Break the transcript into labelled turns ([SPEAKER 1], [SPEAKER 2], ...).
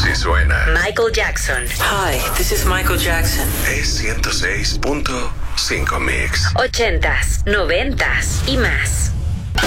[SPEAKER 1] Así suena.
[SPEAKER 2] Michael Jackson.
[SPEAKER 3] Hi, this is Michael Jackson.
[SPEAKER 1] Es 106.5 Mix.
[SPEAKER 2] 80s, 90s y más.